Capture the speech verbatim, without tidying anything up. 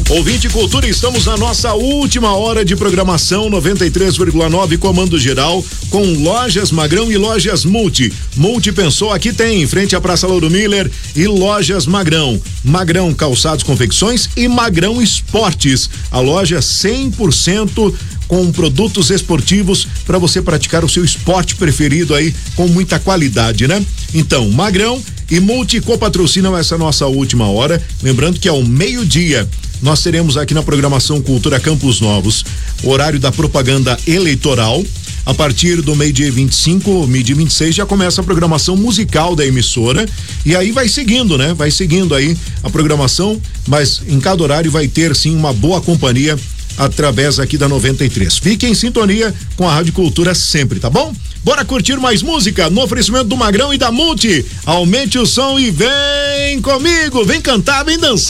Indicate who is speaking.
Speaker 1: Ouvinte Cultura, estamos na nossa última hora de programação, noventa e três vírgula nove, comando geral, com Lojas Magrão e Lojas Multi. Multi pensou, aqui tem, em frente à Praça Lauro Miller, e Lojas Magrão. Magrão Calçados, Confecções e Magrão Esportes. A loja cem por cento com produtos esportivos para você praticar o seu esporte preferido aí com muita qualidade, né? Então, Magrão e Multi copatrocinam essa nossa última hora. Lembrando que ao meio-dia nós teremos aqui na programação Cultura Campos Novos o horário da propaganda eleitoral. A partir do meio-dia vinte e cinco, meio-dia vinte e seis, já começa a programação musical da emissora. E aí vai seguindo, né? Vai seguindo aí a programação, mas em cada horário vai ter sim uma boa companhia através aqui da noventa e três. Fique em sintonia com a Rádio Cultura sempre, tá bom? Bora curtir mais música no oferecimento do Magrão e da Multi. Aumente o som e vem comigo, vem cantar, vem dançar.